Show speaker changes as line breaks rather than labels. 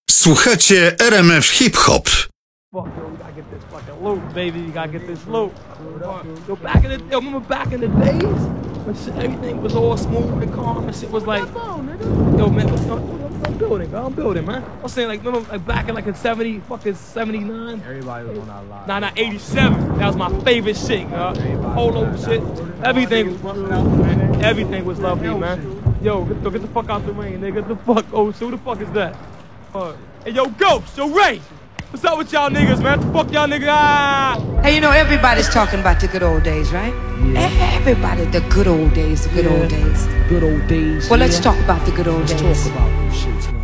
Słuchacie RMF Hip Hop.
Fuck, yo, we gotta get this fucking loot, baby. You gotta get this loot. Yo, remember back in the days when shit, everything was all smooth and calm and shit was like, yo, man, I'm building, bro. I'm building, man. I'm saying, like, remember, like, back in, like, in 79?
Everybody was on our line.
Nah, 87. That was my favorite shit, polo shit. Everything was lovely, man. Yo, get the fuck out the rain, nigga. Get the fuck, oh, so who the fuck is that? Hey, yo, Ghost, yo, Ray. What's up with y'all niggas, man? The fuck y'all niggas? Ah!
Hey, you know, everybody's talking about the good old days, right?
Yeah.
Everybody, the good old days, the good old days.
Good old days.
Well, let's talk about the good old days.
Let's talk about it.